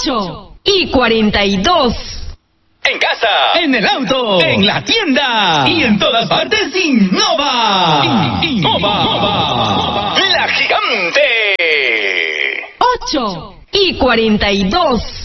8:42. En casa, en el auto, en la tienda y en todas partes innova. Innova. La Gigante. 8:42.